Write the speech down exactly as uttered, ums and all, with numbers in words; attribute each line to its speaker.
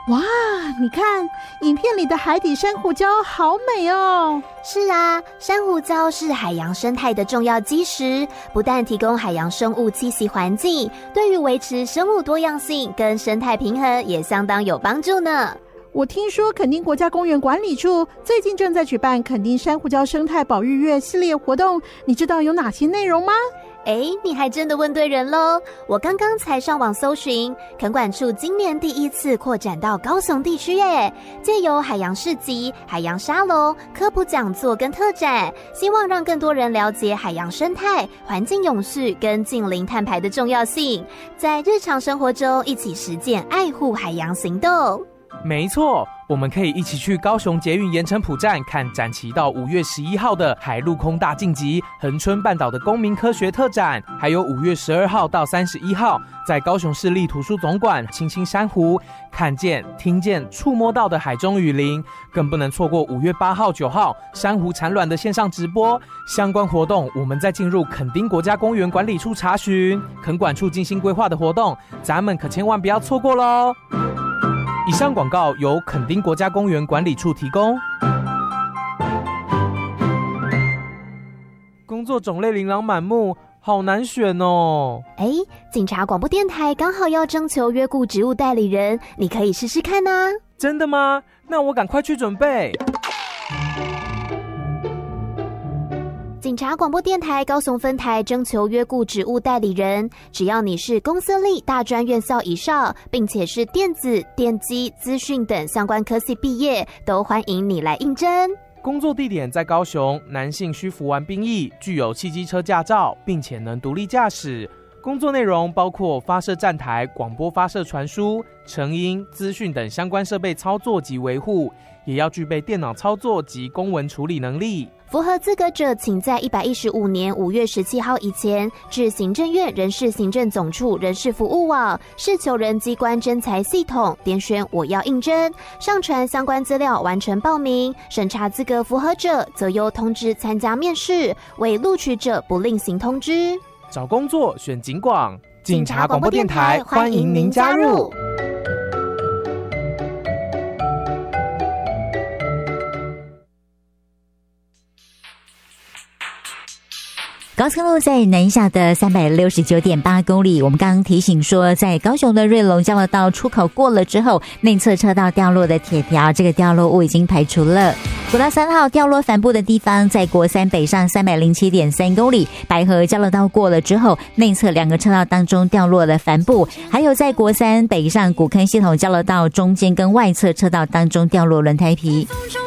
Speaker 1: 哇，你看影片里的海底珊瑚礁好美哦。
Speaker 2: 是啊，珊瑚礁是海洋生态的重要基石，不但提供海洋生物栖息环境，对于维持生物多样性跟生态平衡也相当有帮助呢。
Speaker 1: 我听说垦丁国家公园管理处最近正在举办垦丁珊瑚礁生态保育月系列活动，你知道有哪些内容吗？
Speaker 2: 哎，你还真的问对人咯。我刚刚才上网搜寻，垦管处今年第一次扩展到高雄地区耶，借由海洋市集、海洋沙龙、科普讲座跟特展，希望让更多人了解海洋生态、环境永续跟近零碳排的重要性，在日常生活中一起实践爱护海洋行动。
Speaker 3: 没错，我们可以一起去高雄捷运盐埕埔站看展期到五月十一号的海陆空大晋级恒春半岛的公民科学特展，还有五月十二号到三十一号在高雄市立图书总馆青青珊瑚，看见、听见、触摸到的海中雨林，更不能错过五月八号、九号珊瑚产卵的线上直播。相关活动我们再进入垦丁国家公园管理处查询，垦管处精心规划的活动，咱们可千万不要错过咯。以上广告由垦丁国家公园管理处提供。工作种类琳琅满目，好难选哦。
Speaker 2: 哎，警察广播电台刚好要征求约雇职务代理人，你可以试试看啊。
Speaker 3: 真的吗？那我赶快去准备。
Speaker 2: 警察广播电台高雄分台征求约雇职务代理人，只要你是公司立大专院校以上，并且是电子、电机、资讯等相关科系毕业，都欢迎你来应征。
Speaker 3: 工作地点在高雄，男性需服完兵役，具有汽机车驾照，并且能独立驾驶。工作内容包括发射站台、广播发射传输、成音、资讯等相关设备操作及维护，也要具备电脑操作及公文处理能力。
Speaker 2: 符合资格者，请在一百一十五年五月十七号以前至行政院人事行政总处人事服务网事求人机关征才系统点选我要应征，上传相关资料完成报名，审查资格符合者则由通知参加面试，未录取者不另行通知。
Speaker 3: 找工作选警广，警察广播电台欢迎您加入。
Speaker 4: 高速公路在南下的三百六十九点八公里，我们刚刚提醒说，在高雄的瑞隆交流道出口过了之后，内侧车道掉落的铁条，这个掉落物已经排除了。国道三号掉落帆布的地方，在国三北上三百零七点三公里，白河交流道过了之后，内侧两个车道当中掉落了帆布，还有在国三北上古坑系统交流道中间跟外侧车道当中掉落轮胎皮。